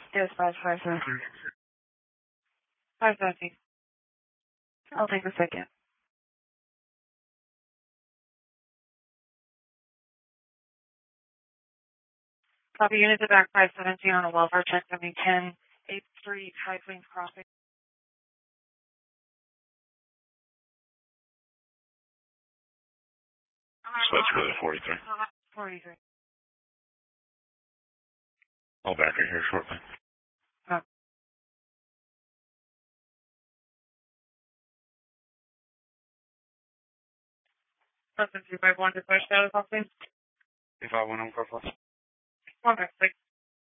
Yes, 550. 550. I'll take a second. Copy unit to back 517 on a welfare check 7010 8th Street, High Plains Crossing. So that's really 43. 43. I'll back her here shortly. Oh. Listen, 251 to push status, I'll see. 251 on car plus. 156.